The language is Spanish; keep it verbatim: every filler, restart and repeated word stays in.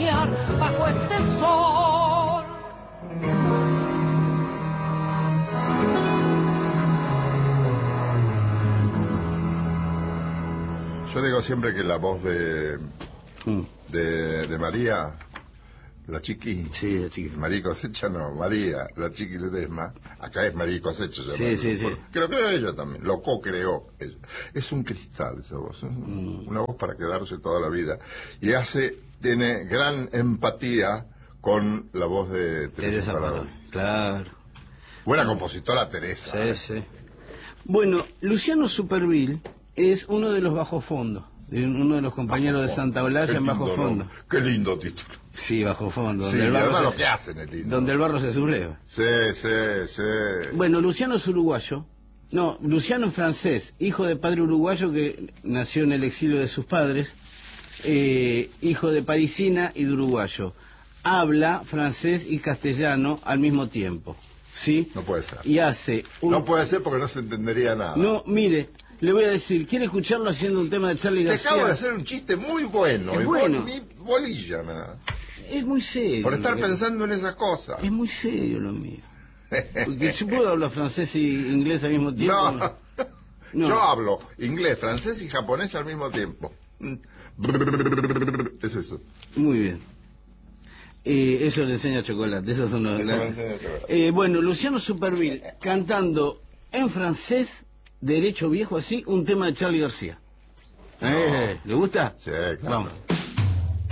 soñar bajo este sol. Yo digo siempre que la voz de de, de María, la chiqui, sí, la chiqui, María Cosecha no, María, la chiqui Ledesma, acá es María Cosecha, sí, sí, sí. que lo creó ella también, lo co-creó ella. Es un cristal esa voz, ¿eh? mm. una voz para quedarse toda la vida, y hace, tiene gran empatía con la voz de Teresa Parodi. Claro. Buena compositora Teresa. Sí, ¿eh? sí. Bueno, Luciano Supervielle es uno de los Bajo Fondo, uno de los compañeros bajo de Santa Olalla en Bajo Fondo. No, qué lindo título. Sí, Bajo Fondo. Sí, donde el barro se, se, lo que hacen es lindo. Donde el barro se subleva. Sí, sí, sí. Bueno, Luciano es uruguayo. No, Luciano es francés, hijo de padre uruguayo que nació en el exilio de sus padres, eh, hijo de parisina y de uruguayo. Habla francés y castellano al mismo tiempo. ¿Sí? No puede ser. Y hace un... No puede ser porque no se entendería nada. No, mire, le voy a decir, ¿quiere escucharlo haciendo un tema de Charly García? Te acabo de hacer un chiste muy bueno. Es bueno. Bol, ni bolilla me da. Es muy serio. Por estar que... pensando en esas cosas. Es muy serio lo mío. Porque yo puedo hablar francés y inglés al mismo tiempo. No. no. Yo hablo inglés, francés y japonés al mismo tiempo. Es eso. Muy bien. Eh, eso le enseña Chocolate. Esos son los, eso la... le enseña Chocolate. Eh, bueno, Luciano Supervielle cantando en francés, derecho viejo así, un tema de Charly García. No. Eh, ¿Le gusta? Sí, claro. Vamos.